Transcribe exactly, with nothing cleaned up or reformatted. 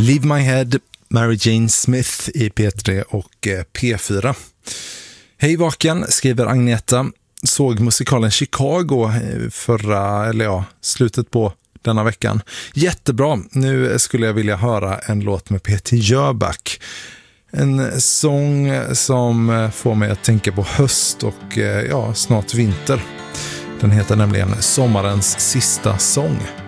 Leave My Head, Mary Jane Smith i P tre och P fyra. Hej vaken, skriver Agneta. Såg musikalen Chicago förra, eller ja, slutet på denna veckan. Jättebra, nu skulle jag vilja höra en låt med Peter Jöback. En sång som får mig att tänka på höst och ja, snart vinter. Den heter nämligen Sommarens sista sång.